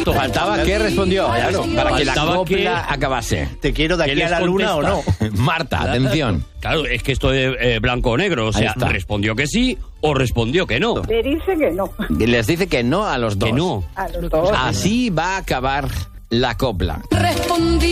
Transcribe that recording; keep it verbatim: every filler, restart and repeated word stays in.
Exacto. Faltaba que respondió, claro, para que la Faltaba copla que- acabase. ¿Te quiero de ¿Qué aquí a les la luna o no? contesta? Marta, atención. Claro, es que esto es eh, blanco o negro. O Ahí sea, está. respondió que sí o respondió que no. Le dice que no. Y les dice que no a los dos. Que no. A los dos. Así va a acabar la copla. Respondí.